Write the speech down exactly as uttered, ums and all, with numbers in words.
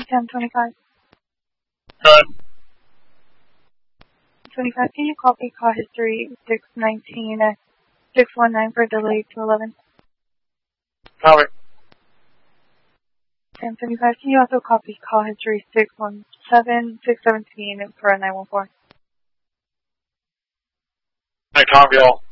ten twenty-five. Good. twenty-five, can you copy call history six nineteen at six one nine for delay to eleven? Copy. ten twenty-five, can you also copy call history six one seven, six seventeen for nine one four? I copy all.